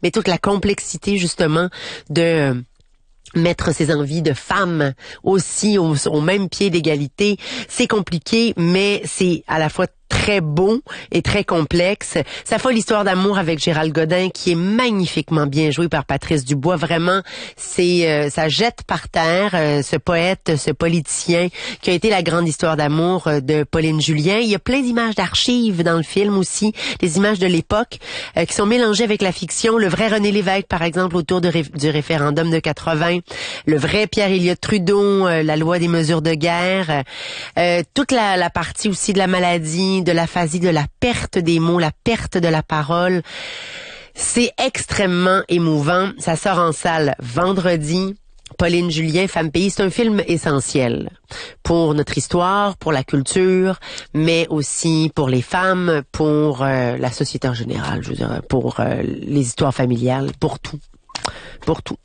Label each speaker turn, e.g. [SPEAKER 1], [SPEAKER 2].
[SPEAKER 1] mais toute la complexité justement de mettre ses envies de femme aussi au même pied d'égalité. C'est compliqué, mais c'est à la fois très beau et très complexe. Sa folle histoire d'amour avec Gérald Godin, qui est magnifiquement bien joué par Patrice Dubois. Vraiment, ça jette par terre ce poète, ce politicien qui a été la grande histoire d'amour de Pauline Julien. Il y a plein d'images d'archives dans le film aussi, des images de l'époque qui sont mélangées avec la fiction. Le vrai René Lévesque, par exemple, autour du référendum de 80. Le vrai Pierre Elliott Trudeau, la loi des mesures de guerre. Toute la partie aussi de la maladie, de l'aphasie, de la perte des mots, la perte de la parole. C'est extrêmement émouvant. Ça sort en salle vendredi. Pauline Julien, Femme Pays, c'est un film essentiel pour notre histoire, pour la culture, mais aussi pour les femmes, pour la société en général, je veux dire, pour les histoires familiales, pour tout. Pour tout.